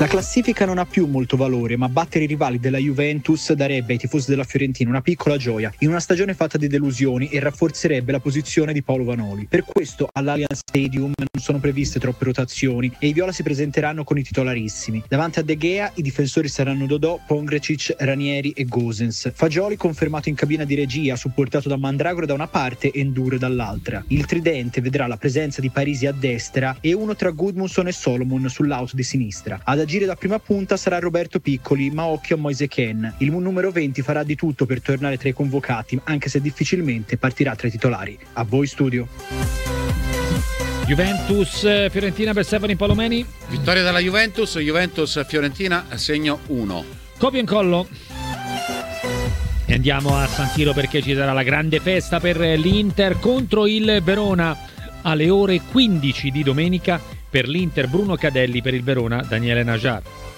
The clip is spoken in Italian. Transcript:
La classifica non ha più molto valore, ma battere i rivali della Juventus darebbe ai tifosi della Fiorentina una piccola gioia in una stagione fatta di delusioni e rafforzerebbe la posizione di Paolo Vanoli. Per questo all'Allianz Stadium non sono previste troppe rotazioni e i viola si presenteranno con i titolarissimi. Davanti a De Gea i difensori saranno Dodò, Pongracic, Ranieri e Gosens. Fagioli confermato in cabina di regia, supportato da Mandragora da una parte e Ndour dall'altra. Il tridente vedrà la presenza di Parisi a destra e uno tra Gudmundsson e Solomon sull'out di sinistra. Ad agire da prima punta sarà Roberto Piccoli, ma occhio a Moise Kean. Il numero 20 farà di tutto per tornare tra i convocati, anche se difficilmente partirà tra i titolari. A voi studio. Juventus Fiorentina per Stefano Palomeni. Vittoria della Juventus Fiorentina, segno 1. Copia e incollo. E andiamo a San Siro perché ci sarà la grande festa per l'Inter contro il Verona alle ore 15 di domenica. Per l'Inter Bruno Cadelli, per il Verona Daniele Najar.